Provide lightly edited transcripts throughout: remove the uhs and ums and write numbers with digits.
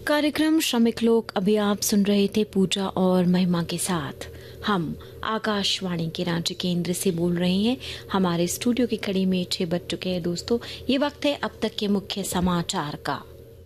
कार्यक्रम श्रमिक लोक अभी आप सुन रहे थे पूजा और महिमा के साथ। हम आकाशवाणी के रांची केंद्र से बोल रहे हैं। हमारे स्टूडियो की घड़ी में 6 बज चुके हैं। दोस्तों, ये वक्त है अब तक के मुख्य समाचार का।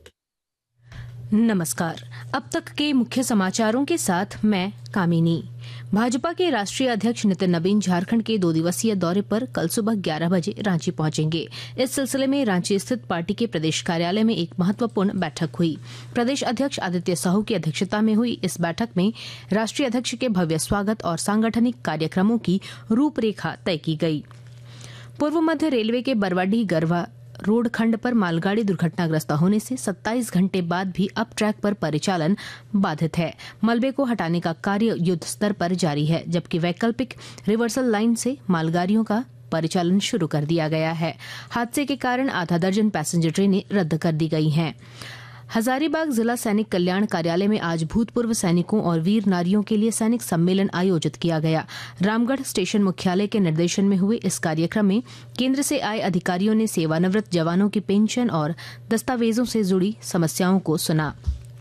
नमस्कार। अब तक के मुख्य समाचारों के साथ मैं कामिनी। भाजपा के राष्ट्रीय अध्यक्ष नितिन नवीन झारखंड के 2 दिवसीय दौरे पर कल सुबह 11 बजे रांची पहुंचेंगे। इस सिलसिले में रांची स्थित पार्टी के प्रदेश कार्यालय में एक महत्वपूर्ण बैठक हुई। प्रदेश अध्यक्ष आदित्य साहू की अध्यक्षता में हुई इस बैठक में राष्ट्रीय अध्यक्ष के भव्य स्वागत और सांगठनिक कार्यक्रमों की रूपरेखा तय की गई। पूर्व मध्य रेलवे के बरवाडीह गरवा रोड खंड पर मालगाड़ी दुर्घटनाग्रस्त होने से 27 घंटे बाद भी अप ट्रैक पर परिचालन बाधित है। मलबे को हटाने का कार्य युद्ध स्तर पर जारी है, जबकि वैकल्पिक रिवर्सल लाइन से मालगाड़ियों का परिचालन शुरू कर दिया गया है। हादसे के कारण आधा दर्जन पैसेंजर ट्रेनें रद्द कर दी गई हैं। हजारीबाग जिला सैनिक कल्याण कार्यालय में आज भूतपूर्व सैनिकों और वीर नारियों के लिए सैनिक सम्मेलन आयोजित किया गया। रामगढ़ स्टेशन मुख्यालय के निर्देशन में हुए इस कार्यक्रम में केंद्र से आए अधिकारियों ने सेवानिवृत्त जवानों की पेंशन और दस्तावेजों से जुड़ी समस्याओं को सुना।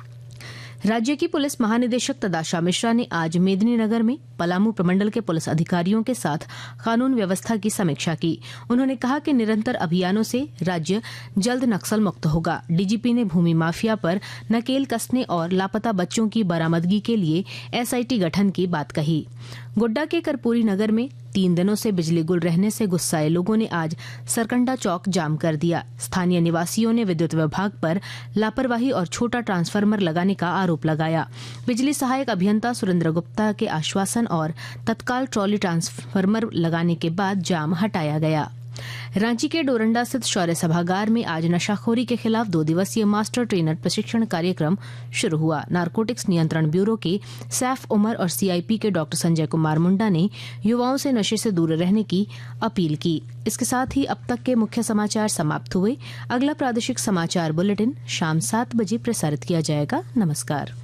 राज्य की पुलिस महानिदेशक तदाशा मिश्रा ने आज मेदिनीनगर में पलामू प्रमंडल के पुलिस अधिकारियों के साथ कानून व्यवस्था की समीक्षा की। उन्होंने कहा कि निरंतर अभियानों से राज्य जल्द नक्सल मुक्त होगा। डीजीपी ने भूमि माफिया पर नकेल कसने और लापता बच्चों की बरामदगी के लिए एसआईटी गठन की बात कही। गोड्डा के कर्पूरी नगर में 3 दिनों से बिजली गुल रहने से गुस्साए लोगों ने आज सरकंडा चौक जाम कर दिया। स्थानीय निवासियों ने विद्युत विभाग पर लापरवाही और छोटा ट्रांसफार्मर लगाने का आरोप लगाया। बिजली सहायक अभियंता सुरेंद्र गुप्ता के आश्वासन और तत्काल ट्रॉली ट्रांसफार्मर लगाने के बाद जाम हटाया गया। रांची के डोरंडा स्थित शौर्य सभागार में आज नशाखोरी के खिलाफ 2 दिवसीय मास्टर ट्रेनर प्रशिक्षण कार्यक्रम शुरू हुआ। नारकोटिक्स नियंत्रण ब्यूरो के सैफ उमर और सीआईपी के डॉक्टर संजय कुमार मुंडा ने युवाओं से नशे से दूर रहने की अपील की। इसके साथ ही अब तक के मुख्य समाचार समाप्त हुए। अगला प्रादेशिक समाचार बुलेटिन शाम 7 बजे प्रसारित किया जाएगा। नमस्कार।